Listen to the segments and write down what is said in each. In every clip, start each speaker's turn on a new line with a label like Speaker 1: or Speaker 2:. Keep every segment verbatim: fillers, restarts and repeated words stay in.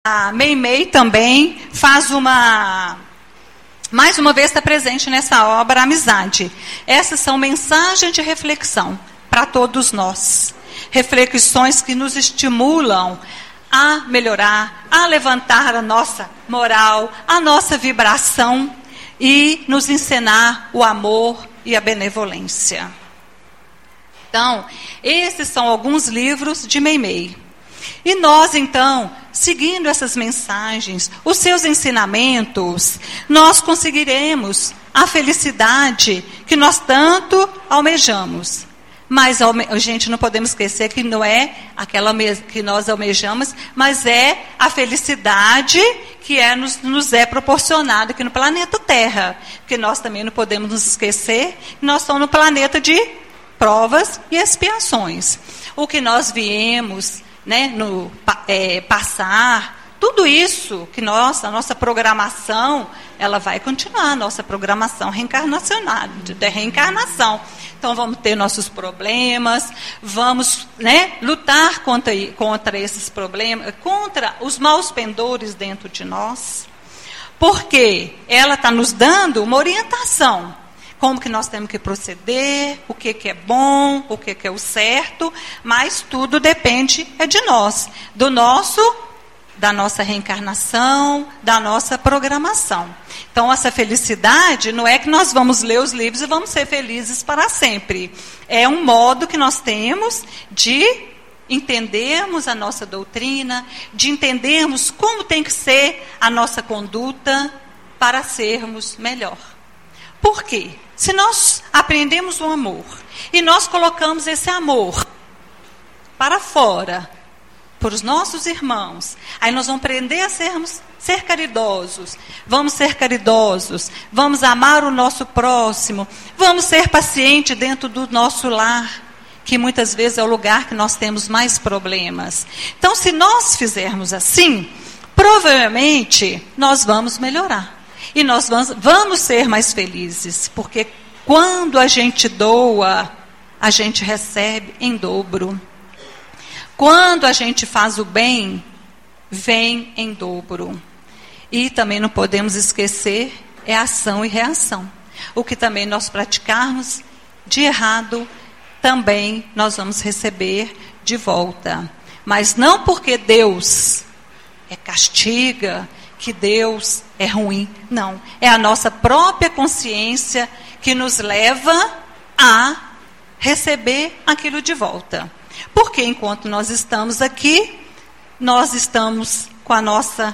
Speaker 1: A Meimei também faz uma... Mais uma vez está presente nessa obra, Amizade. Essas são mensagens de reflexão para todos nós. Reflexões que nos estimulam a melhorar, a levantar a nossa moral, a nossa vibração e nos ensinar o amor e a benevolência. Então, esses são alguns livros de Meimei. E nós, então, seguindo essas mensagens, os seus ensinamentos, nós conseguiremos a felicidade que nós tanto almejamos. Mas, gente, não podemos esquecer que não é aquela que nós almejamos, mas é a felicidade que é, nos, nos é proporcionada aqui no planeta Terra. Porque nós também não podemos nos esquecer que nós estamos no planeta de provas e expiações. O que nós viemos... Né, no é, passar, tudo isso que nós, a nossa programação, ela vai continuar, a nossa programação reencarnacional, de reencarnação. Então vamos ter nossos problemas, vamos, né, lutar contra, contra esses problemas, contra os maus pendores dentro de nós, porque ela está nos dando uma orientação. Como que nós temos que proceder, o que, que é bom, o que, que é o certo, mas tudo depende é de nós, do nosso, da nossa reencarnação, da nossa programação. Então, essa felicidade não é que nós vamos ler os livros e vamos ser felizes para sempre. É um modo que nós temos de entendermos a nossa doutrina, de entendermos como tem que ser a nossa conduta para sermos melhor. Por quê? Se nós aprendemos o amor e nós colocamos esse amor para fora, para os nossos irmãos, aí nós vamos aprender a sermos, ser caridosos, vamos ser caridosos, vamos amar o nosso próximo, vamos ser pacientes dentro do nosso lar, que muitas vezes é o lugar que nós temos mais problemas. Então, se nós fizermos assim, provavelmente nós vamos melhorar. E nós vamos, vamos ser mais felizes, porque quando a gente doa, a gente recebe em dobro. Quando a gente faz o bem, vem em dobro. E também não podemos esquecer, é ação e reação. O que também nós praticarmos de errado, também nós vamos receber de volta. Mas não porque Deus é castiga, que Deus é ruim. Não. É a nossa própria consciência que nos leva a receber aquilo de volta. Porque enquanto nós estamos aqui, nós estamos com a nossa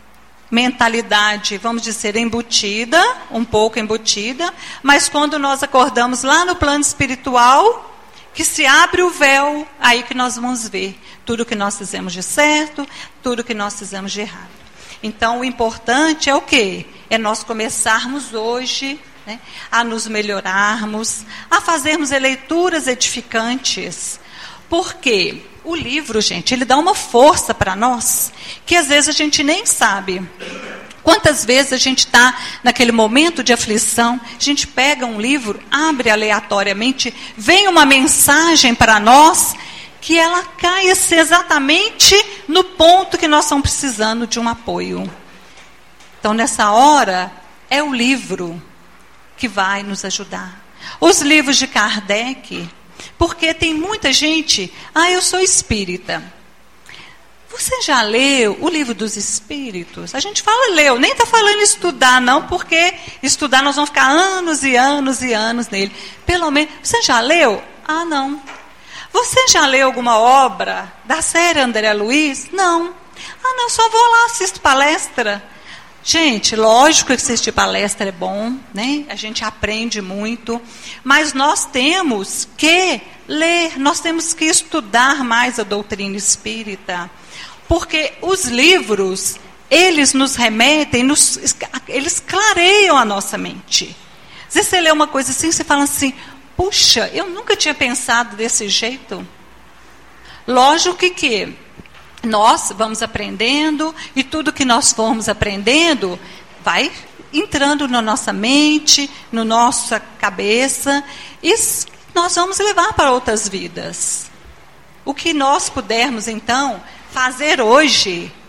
Speaker 1: mentalidade, vamos dizer, embutida, um pouco embutida, mas quando nós acordamos lá no plano espiritual, que se abre o véu, aí que nós vamos ver tudo que nós fizemos de certo, tudo que nós fizemos de errado. Então, o importante é o quê? É nós começarmos hoje, né, a nos melhorarmos, a fazermos leituras edificantes. Porque o livro, gente, ele dá uma força para nós, que às vezes a gente nem sabe. Quantas vezes a gente está naquele momento de aflição, a gente pega um livro, abre aleatoriamente, vem uma mensagem para nós, que ela caia exatamente no ponto que nós estamos precisando de um apoio. Então, nessa hora, é o livro que vai nos ajudar. Os livros de Kardec, porque tem muita gente, ah, eu sou espírita. Você já leu o livro dos espíritos? A gente fala leu, nem está falando estudar não, porque estudar nós vamos ficar anos e anos e anos nele. Pelo menos, você já leu? Ah, não. Você já leu alguma obra da série André Luiz? Não. Ah, não, só vou lá, assisto palestra. Gente, lógico que assistir palestra é bom, né? A gente aprende muito, mas nós temos que ler, nós temos que estudar mais a doutrina espírita, porque os livros, eles nos remetem, nos, eles clareiam a nossa mente. Às vezes você lê uma coisa assim, você fala assim, puxa, eu nunca tinha pensado desse jeito. Lógico que, que nós vamos aprendendo, e tudo que nós formos aprendendo, vai entrando na nossa mente, na nossa cabeça, e nós vamos levar para outras vidas. O que nós pudermos, então, fazer hoje,